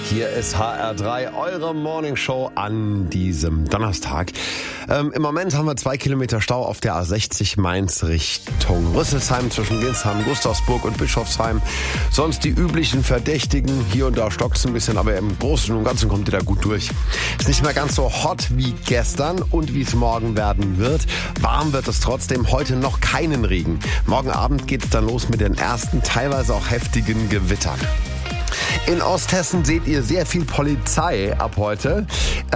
Hier ist HR3, eure Morningshow an diesem Donnerstag. Im Moment haben wir 2 Kilometer Stau auf der A60 Mainz Richtung Rüsselsheim zwischen Ginsheim, Gustavsburg und Bischofsheim. Sonst die üblichen Verdächtigen. Hier und da stockt's ein bisschen, aber im Großen und Ganzen kommt ihr da gut durch. Ist nicht mehr ganz so hot wie gestern und wie es morgen werden wird. Warm wird es trotzdem, heute noch keinen Regen. Morgen Abend geht es dann los mit den ersten, teilweise auch heftigen Gewittern. In Osthessen seht ihr sehr viel Polizei ab heute.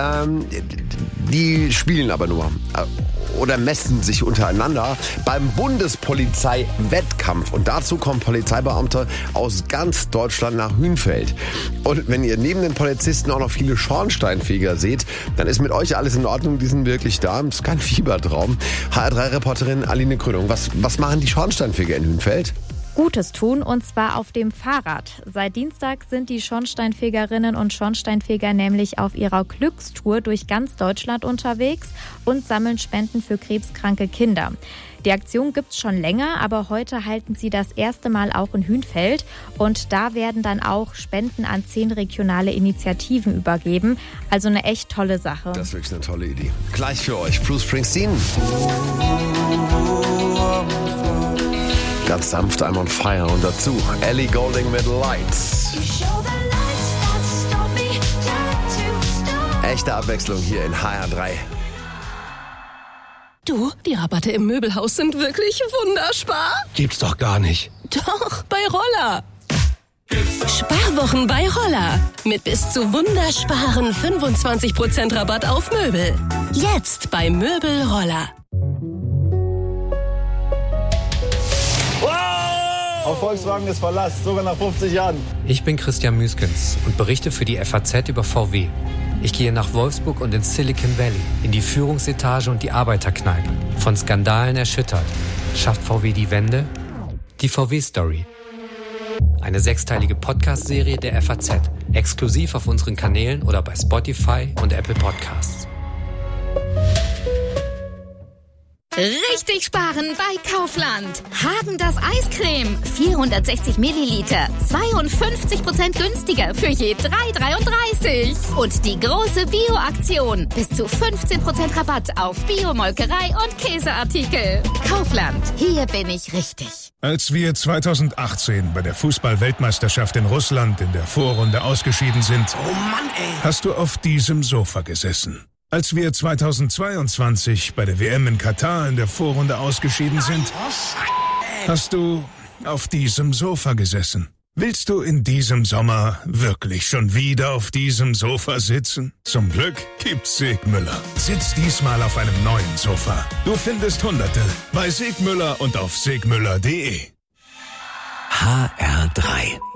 Die spielen aber nur oder messen sich untereinander beim Bundespolizei-Wettkampf. Und dazu kommen Polizeibeamte aus ganz Deutschland nach Hünfeld. Und wenn ihr neben den Polizisten auch noch viele Schornsteinfeger seht, dann ist mit euch alles in Ordnung. Die sind wirklich da. Das ist kein Fiebertraum. HR3-Reporterin Aline Krönung. Was machen die Schornsteinfeger in Hünfeld? Gutes tun, und zwar auf dem Fahrrad. Seit Dienstag sind die Schornsteinfegerinnen und Schornsteinfeger nämlich auf ihrer Glückstour durch ganz Deutschland unterwegs und sammeln Spenden für krebskranke Kinder. Die Aktion gibt's schon länger, aber heute halten sie das erste Mal auch in Hünfeld. Und da werden dann auch Spenden an 10 regionale Initiativen übergeben. Also eine echt tolle Sache. Das ist wirklich eine tolle Idee. Gleich für euch Bruce Springsteen. Ganz sanft, I'm on fire. Und dazu Ellie Goulding mit Lights. Echte Abwechslung hier in HR3. Du, die Rabatte im Möbelhaus sind wirklich wunderspar. Gibt's doch gar nicht. Doch, bei Roller. Sparwochen bei Roller. Mit bis zu wundersparen 25% Rabatt auf Möbel. Jetzt bei Möbel Roller. Auf Volkswagen ist Verlass, sogar nach 50 Jahren. Ich bin Christian Müskens und berichte für die FAZ über VW. Ich gehe nach Wolfsburg und ins Silicon Valley, in die Führungsetage und die Arbeiterkneipe. Von Skandalen erschüttert. Schafft VW die Wende? Die VW-Story. Eine 6-teilige Podcast-Serie der FAZ. Exklusiv auf unseren Kanälen oder bei Spotify und Apple Podcasts. Richtig sparen bei Kaufland. Häagen-Dazs Eiscreme. 460 Milliliter. 52% günstiger für je 3,33. Und die große Bio-Aktion. Bis zu 15% Rabatt auf Bio-Molkerei und Käseartikel. Kaufland. Hier bin ich richtig. Als wir 2018 bei der Fußball-Weltmeisterschaft in Russland in der Vorrunde ausgeschieden sind, hast du auf diesem Sofa gesessen. Als wir 2022 bei der WM in Katar in der Vorrunde ausgeschieden sind, hast du auf diesem Sofa gesessen. Willst du in diesem Sommer wirklich schon wieder auf diesem Sofa sitzen? Zum Glück gibt's Segmüller. Sitz diesmal auf einem neuen Sofa. Du findest Hunderte bei Segmüller und auf segmüller.de. HR3